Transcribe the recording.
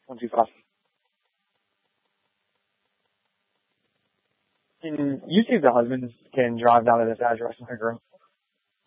125. Can you see if the husbands can drive down to this address and pick her up?